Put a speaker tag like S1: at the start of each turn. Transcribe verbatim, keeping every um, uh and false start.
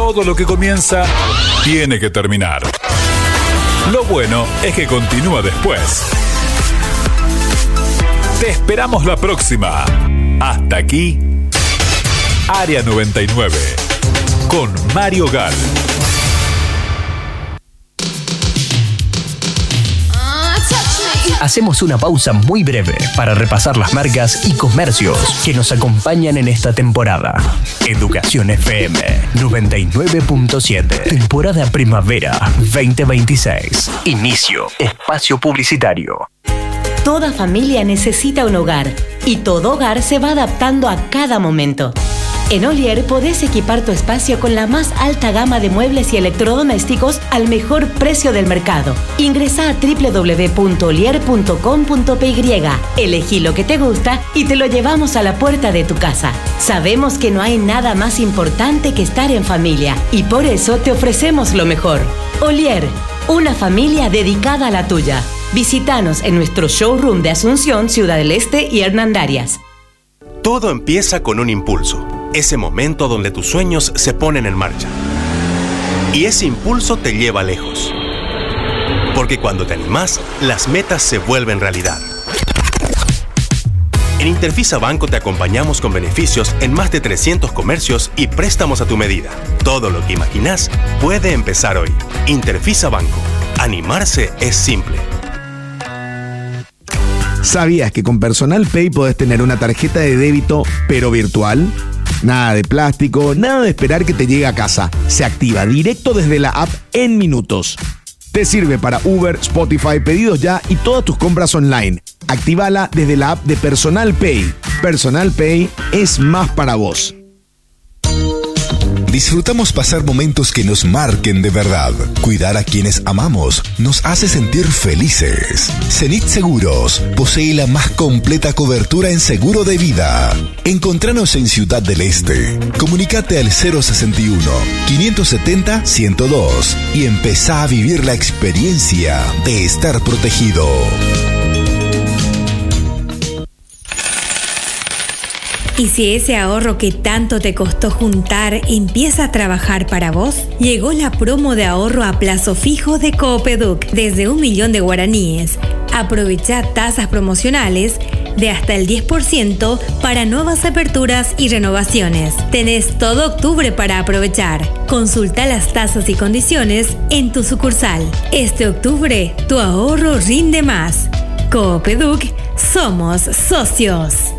S1: todo lo que comienza tiene que terminar. Lo bueno es que continúa después. Te esperamos la próxima. Hasta aquí, Área noventa y nueve, con Mario Gal.
S2: Hacemos una pausa muy breve para repasar las marcas y comercios que nos acompañan en esta temporada. Educación F M noventa y nueve punto siete. Temporada Primavera veinte veintiséis. Inicio. Espacio publicitario.
S3: Toda familia necesita un hogar y todo hogar se va adaptando a cada momento. En Olier podés equipar tu espacio con la más alta gama de muebles y electrodomésticos al mejor precio del mercado. Ingresá a doble u doble u doble u punto olier punto com punto p y, elegí lo que te gusta y te lo llevamos a la puerta de tu casa. Sabemos que no hay nada más importante que estar en familia y por eso te ofrecemos lo mejor. Olier, una familia dedicada a la tuya. Visítanos en nuestro showroom de Asunción, Ciudad del Este y Hernandarias.
S4: Todo empieza con un impulso. Ese momento donde tus sueños se ponen en marcha. Y ese impulso te lleva lejos. Porque cuando te animás, las metas se vuelven realidad. En Interfisa Banco te acompañamos con beneficios en más de trescientos comercios y préstamos a tu medida. Todo lo que imaginás puede empezar hoy. Interfisa Banco. Animarse es simple.
S5: ¿Sabías que con Personal Pay podés tener una tarjeta de débito, pero virtual? Nada de plástico, nada de esperar que te llegue a casa. Se activa directo desde la app en minutos. Te sirve para Uber, Spotify, pedidos ya y todas tus compras online. Actívala desde la app de Personal Pay. Personal Pay es más para vos.
S6: Disfrutamos pasar momentos que nos marquen de verdad. Cuidar a quienes amamos nos hace sentir felices. Zenit Seguros posee la más completa cobertura en seguro de vida. Encontranos en Ciudad del Este. Comunicate al cero sesenta y uno, quinientos setenta, ciento dos y empezá a vivir la experiencia de estar protegido.
S7: ¿Y si ese ahorro que tanto te costó juntar empieza a trabajar para vos? Llegó la promo de ahorro a plazo fijo de Coopeduc desde un millón de guaraníes. Aprovecha tasas promocionales de hasta el diez por ciento para nuevas aperturas y renovaciones. Tenés todo octubre para aprovechar. Consulta las tasas y condiciones en tu sucursal. Este octubre, tu ahorro rinde más. Coopeduc, somos socios.